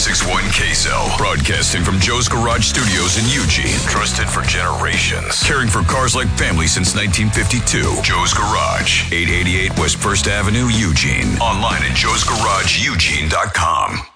96.1 Queso. Broadcasting from Joe's Garage Studios in Eugene. Trusted for generations. Caring for cars like family since 1952. Joe's Garage. 888 West 1st Avenue, Eugene. Online at joesgarageeugene.com.